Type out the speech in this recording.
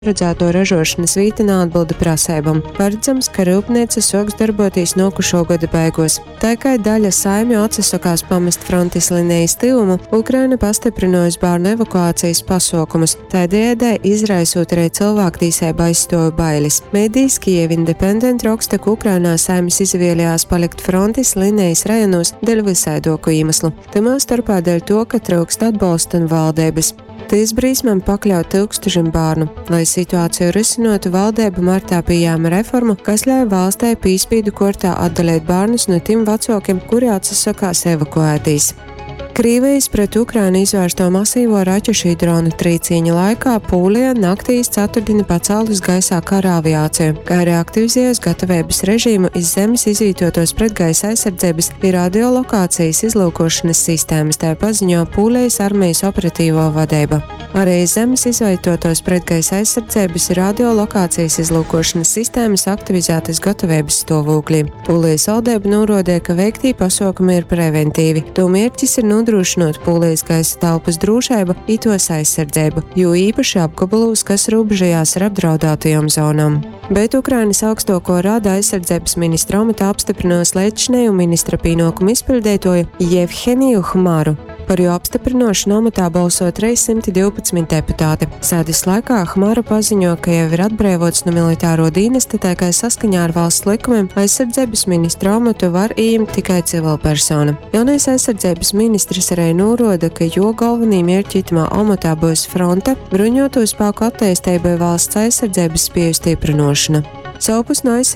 paredzēto ražošanas vīti neatbilda prasībām. Paredzams, ka rūpnīca sāks darboties nākošo gada beigās. Tā kā daļa saimju atsakās pamest frontes līnijas tūmu, Ukraina pastiprinājusi bērnu evakuācijas pasākumus, tādējādi izraisot arī cilvēktiesību aizstāvju bailes. Mēdījis Kyiv Independent raksta, ka Ukrainā saimjas izvēlējās palikt frontes līnijas rajonos dēļ visaidoku iemeslu. Tamā starpā dēļ to, ka trūkst atbalsta un valdības. Tīs brīsmēm pakļaut tūkstošiem bērnu. Lai situāciju risinotu, valdība martā pieņēma reformu, kas ļauj valstī pīspīdu kārtā atdalīt bērnus no tiem vecākiem, kuri atsakās evakuētīs. Krievijas pret Ukrainu izvērsto masīvo raķešu dronu trīcīņa laikā Pūlijā naktīs ceturtdiena pacēlus gaisā kara aviāciju, kā arī aktivizējas gatavības režīmu iz zemes izvītotos pretgaisa aizsardzības ir radiolokācijas izlūkošanas sistēmas, tā paziņo Pūlijas armijas operatīvo vadība. Arī zemes izveidotos pretgaisa aizsardzības ir radiolokācijas izlūkošanas sistēmas aktivizētas gatavības stāvoklī. Pūlijas valdība norādīja, ka veiktī pasākumi ir preventīvi. To mērķis ir nodrošinot Pūlijas gaisa telpas drošību, tos aizsardzību, jo īpaši apgabalos, kas robežojās ar apdraudētajām zonām. Bet Ukrainas augstāko rada aizsardzības ministra amatā apstiprinās līdzinēju ministra pienākumu izpildītāju Jevheniju Hmaru. Par jo apstiprināšanu amatā balso 312 deputāti. Sēdes laikā Hmara paziņo, ka jau ir atbrīvots no militāro dienesta, tā kā saskaņā ar valsts likumiem aizsardzības ministra amatu var ieņemt tikai civilpersona. Jaunais aizsardzības ministrs arī norāda, ka jo galvenī mērķi itamā amatā būs fronte, bruņoto spēku attīstībai valsts aizsardzības spēju stiprināšana. Savpus no